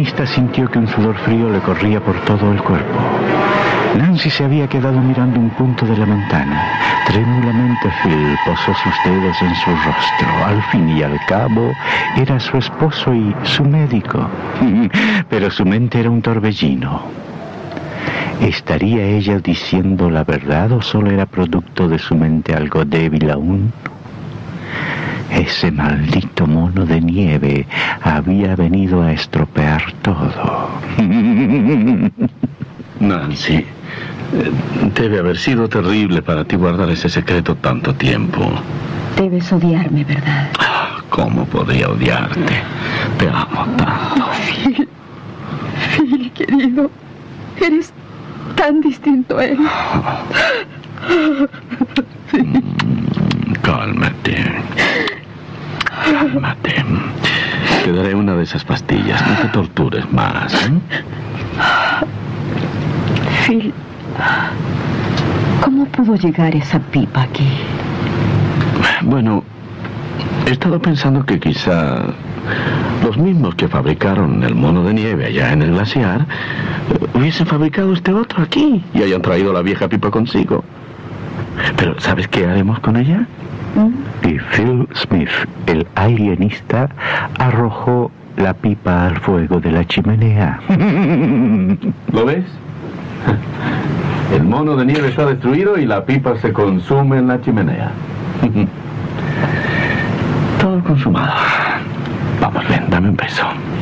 alienista sintió que un sudor frío le corría por todo el cuerpo. Nancy se había quedado mirando un punto de la ventana. Trémulamente Phil posó sus dedos en su rostro. Al fin y al cabo, era su esposo y su médico. Pero su mente era un torbellino. ¿Estaría ella diciendo la verdad o solo era producto de su mente algo débil aún? Ese maldito mono de nieve había venido a estropear todo. Nancy, debe haber sido terrible para ti guardar ese secreto tanto tiempo. Debes odiarme, ¿verdad? ¿Cómo podría odiarte? Te amo tanto. Phil, querido, eres tan distinto a él. Cálmate. Cálmate. Te daré una de esas pastillas. No te tortures más, ¿eh? Phil, ¿cómo pudo llegar esa pipa aquí? Bueno, he estado pensando que quizá los mismos que fabricaron el mono de nieve allá en el glaciar hubiesen fabricado este otro aquí y hayan traído la vieja pipa consigo. Pero ¿sabes qué haremos con ella? Y Phil Smith, el alienista, arrojó la pipa al fuego de la chimenea. ¿Lo ves? El mono de nieve está destruido y la pipa se consume en la chimenea. Todo consumado. Vamos, ven, dame un beso.